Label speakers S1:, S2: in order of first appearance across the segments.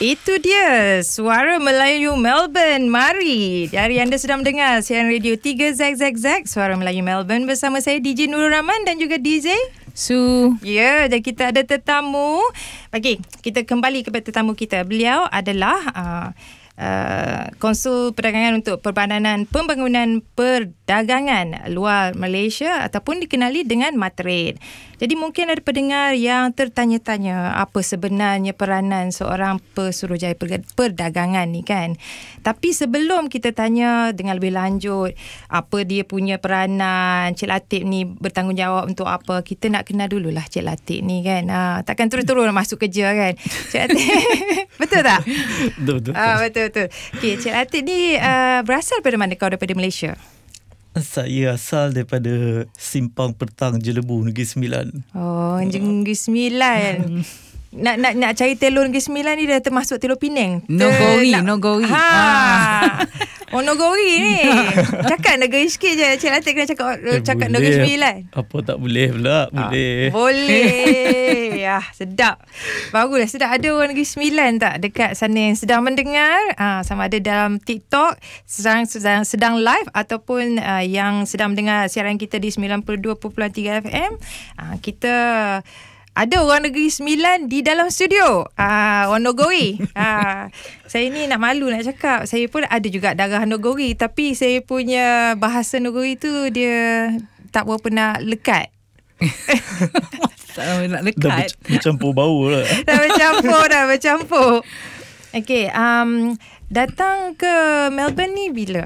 S1: Itu dia Suara Melayu Melbourne. Mari. Hari anda sedang mendengar siaran radio 3ZZZ Suara Melayu Melbourne bersama saya DJ Nurul Rahman dan juga DJ
S2: Su.
S1: Ya, dan kita ada tetamu. Okey, kita kembali kepada tetamu kita. Beliau adalah Konsul Perdagangan untuk Perbadanan Pembangunan Perdagangan Luar Malaysia ataupun dikenali dengan Matrade. Jadi mungkin ada pendengar yang tertanya-tanya apa sebenarnya peranan seorang pesuruhjaya perdagangan ni kan. Tapi sebelum kita tanya dengan lebih lanjut apa dia punya peranan, Cik Latif ni bertanggungjawab untuk apa, kita nak kenal dululah Cik Latif ni kan. Takkan terus-terus masuk kerja kan. Cik Latif betul tak?
S3: Betul.
S1: Betul. Okey, Cik Latif ni berasal daripada mana? Kau daripada Malaysia?
S3: Saya asal daripada Simpang Petang, Jelebu, Negeri Sembilan.
S1: Oh, Negeri Sembilan. Nak cari telur Negeri Sembilan ni dah termasuk telur Penang.
S2: Nogori.
S1: Oh, Nogori ni. Cakap negeri sikit je. Cik Latif kena cakap Negeri Sembilan.
S3: Apa tak boleh pula? Boleh.
S1: Boleh. Sedap. Baguslah. Sedap. Ada orang Negeri Sembilan tak dekat sana yang sedang mendengar, sama ada dalam TikTok sedang live ataupun yang sedang mendengar siaran kita di 92.3 FM. Kita ada orang Negeri Sembilan di dalam studio. Orang Nogori. Saya ni nak malu nak cakap. Saya pun ada juga darah Nogori. Tapi saya punya bahasa Nogori tu dia tak berapa nak lekat.
S2: Tak nak lekat.
S3: Dah bercampur bau lah.
S1: Dah bercampur. Okey. Datang ke Melbourne ni bila?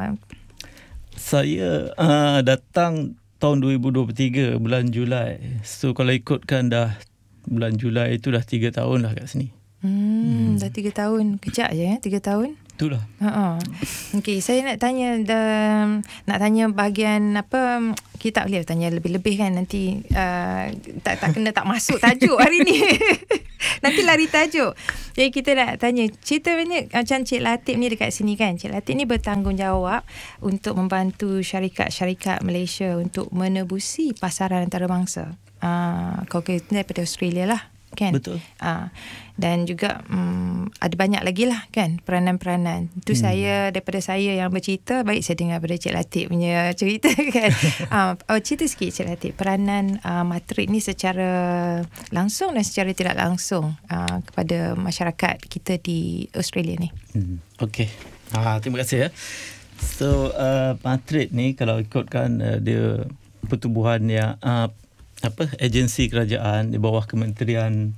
S3: Saya datang tahun 2023 bulan Julai. So kalau ikutkan dah bulan Julai itu dah 3 tahun lah kat sini.
S1: Dah 3 tahun. Kejap je 3 tahun.
S3: Itulah.
S1: Okey, saya nak tanya bahagian apa, kita tak boleh tanya lebih-lebih kan, nanti tak kena tak masuk tajuk hari ni. Nanti lari tajuk. Jadi kita nak tanya cerita banyak macam Cik Latif ni dekat sini kan. Cik Latif ni bertanggungjawab untuk membantu syarikat-syarikat Malaysia untuk menebusi pasaran antarabangsa. Kalau kita daripada Australia lah kan.
S3: Betul.
S1: Dan juga ada banyak lagi lah kan peranan-peranan. Itu daripada saya yang bercerita, baik saya dengar daripada Cik Latif punya cerita kan. Cerita sikit Cik Latif, peranan Matrade ni secara langsung dan secara tidak langsung kepada masyarakat kita di Australia ni.
S3: Okey. Terima kasih ya. So Matrade ni kalau ikutkan dia pertubuhan yang agensi kerajaan di bawah Kementerian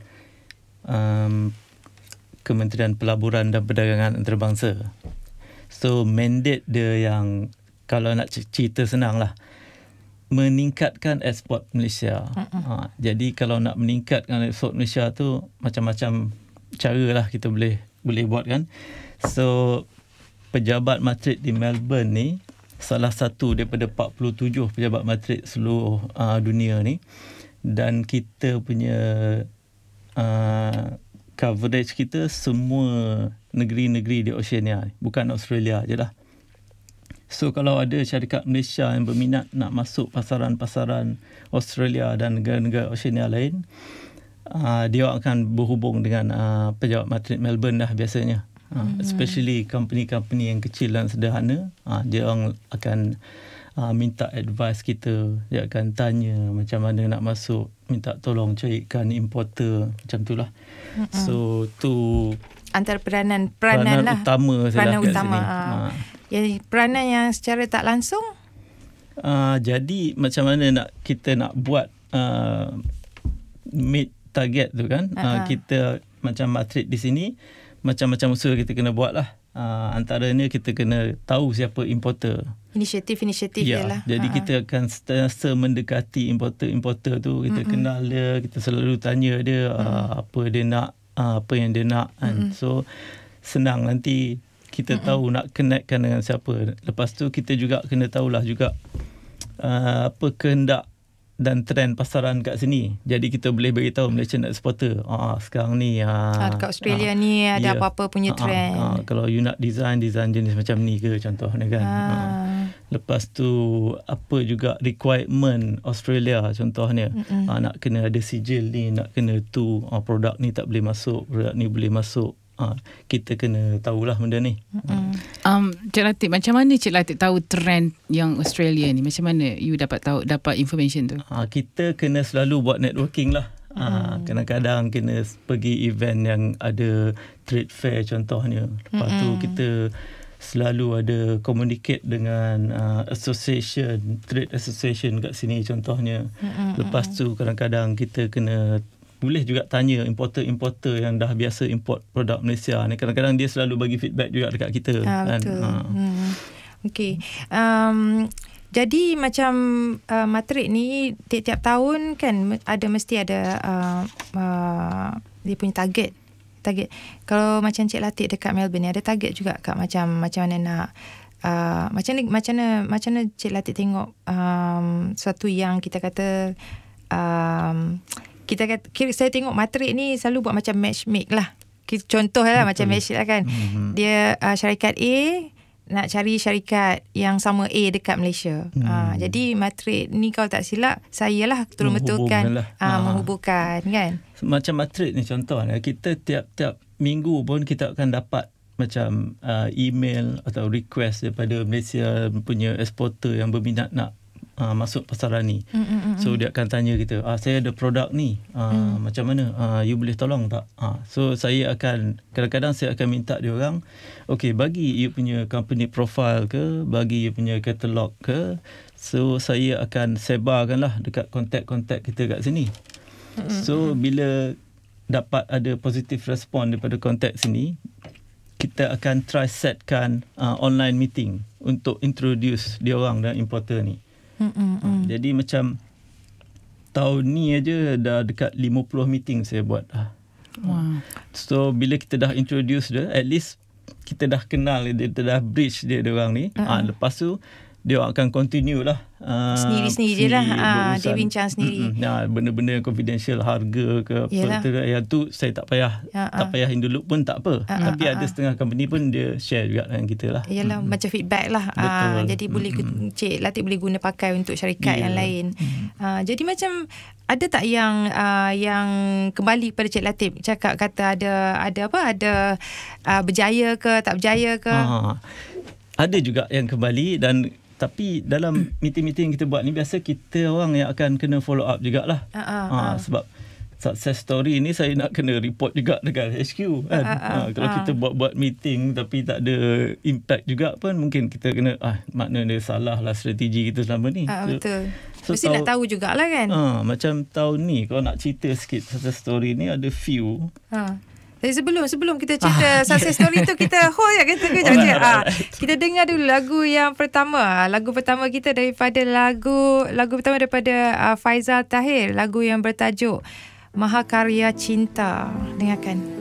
S3: Pelaburan dan Perdagangan Antarabangsa. So mandate dia yang kalau nak cerita senang lah, meningkatkan ekspor Malaysia. Jadi kalau nak meningkatkan ekspor Malaysia tu macam-macam cara lah kita boleh buat kan. So pejabat Matrade di Melbourne ni salah satu daripada 47 pejabat Matrade seluruh dunia ni, dan kita punya coverage kita semua negeri-negeri di Oceania, bukan Australia je lah. So kalau ada syarikat Malaysia yang berminat nak masuk pasaran-pasaran Australia dan negara-negara Oceania lain, dia akan berhubung dengan pejabat Matrade Melbourne dah biasanya. Especially company-company yang kecil dan sederhana, dia orang akan minta advice kita, dia akan tanya macam mana nak masuk, minta tolong carikan importer, macam tu lah. So tu
S1: antara peranan lah,
S3: utama saya kat sini.
S1: Jadi peranan yang secara tak langsung,
S3: jadi macam mana kita nak buat meet target tu kan. Kita macam Matrade di sini, macam-macam usaha kita kena buat lah. Antaranya kita kena tahu siapa importer. Inisiatif dia lah. Jadi kita akan sentiasa mendekati importer tu. Kita kenal dia, kita selalu tanya dia apa dia nak, apa yang dia nak. So senang nanti kita tahu nak connectkan dengan siapa. Lepas tu kita juga kena tahulah juga apa kehendak dan trend pasaran kat sini. Jadi kita boleh beritahu Malaysian exporter, sekarang ni
S1: dekat Australia ni ada apa-apa punya trend.
S3: Kalau you nak design jenis macam ni ke contohnya kan. Lepas tu apa juga requirement Australia contohnya. Nak kena ada sijil ni, nak kena tu, produk ni tak boleh masuk, produk ni boleh masuk. kita kena tahulah benda ni.
S2: Cik Latif, macam mana Cik Latif tahu trend yang Australia ni? Macam mana you dapat information tu?
S3: Kita kena selalu buat networking lah. Kadang-kadang kena pergi event yang ada trade fair contohnya. Lepas tu kita selalu ada communicate dengan trade association kat sini contohnya. Lepas tu kadang-kadang kita kena boleh juga tanya importer yang dah biasa import produk Malaysia ni. Kadang-kadang dia selalu bagi feedback juga dekat kita.
S1: Betul. Okey. Jadi macam Matrik ni tiap-tiap tahun kan mesti ada dia punya target. Kalau macam Cik Latif dekat Melbourne ni ada target juga Kak, macam mana nak macam mana Cik Latif tengok suatu yang kita kata saya tengok Matrik ni selalu buat macam matchmake lah. Contoh lah macam matchmake lah kan. Dia syarikat A nak cari syarikat yang sama A dekat Malaysia. Jadi Matrik ni kalau tak silap saya lah turun betulkan menghubungkan kan.
S3: Macam Matrik ni contoh kita tiap-tiap minggu pun kita akan dapat macam email atau request daripada Malaysia punya eksporter yang berminat nak masuk pasaran ni. So dia akan tanya kita, saya ada produk ni, macam mana, you boleh tolong tak? So saya akan kadang-kadang saya akan minta dia orang, okay, bagi you punya company profile ke, bagi you punya katalog ke. So saya akan sebarkan lah dekat kontak-kontak kita kat sini. So bila dapat ada positive respon daripada kontak sini, kita akan try setkan online meeting untuk introduce dia orang dan importer ni. Jadi macam tahun ni aja dah dekat 50 meeting saya buat. So bila kita dah introduce dia, at least kita dah kenal dia, dah bridge dia orang ni. Lepas tu dia akan continue lah
S1: sendiri-sendiri je lah. Dia bincang sendiri.
S3: Benda-benda yang confidential, harga ke apa tu, yang tu saya tak payah in the loop pun tak apa. Tapi ada setengah company pun dia share juga dengan kita lah.
S1: Yalah, macam feedback lah. Jadi boleh Cik Latif boleh guna pakai untuk syarikat yang lain. Jadi macam ada tak yang kembali pada Cik Latif cakap kata ada berjaya ke tak berjaya ke?
S3: Ada juga yang kembali, tapi dalam meeting-meeting kita buat ni biasa kita orang yang akan kena follow up jugalah. Sebab success story ni saya nak kena report juga dekat HQ kan. Kalau kita buat meeting tapi tak ada impact juga pun mungkin kita kena maknanya salah lah strategi kita selama ni.
S1: Betul. Mesti nak tahu jugalah kan.
S3: Macam tahun ni kalau nak cerita sikit success story ni ada few.
S1: Jadi sebelum kita cerita success story tu, kita hold je kejap. Kita dengar dulu lagu yang pertama. Lagu pertama kita daripada lagu pertama daripada Faizal Tahir, lagu yang bertajuk Mahakarya Cinta. Dengarkan.